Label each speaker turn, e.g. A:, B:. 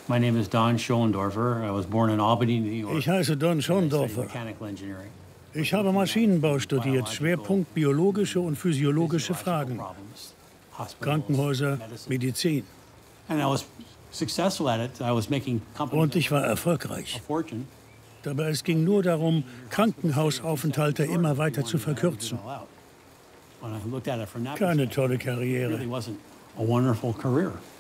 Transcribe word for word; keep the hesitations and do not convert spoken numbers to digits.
A: My name is Don Schoendorfer. I was born in Albany, New York.
B: Ich heiße Don Schoendorfer. Ich habe Maschinenbau studiert, Schwerpunkt biologische und physiologische Fragen, Krankenhäuser, Medizin. Und ich war erfolgreich. Dabei es ging nur darum, Krankenhausaufenthalte immer weiter zu verkürzen. Keine tolle Karriere.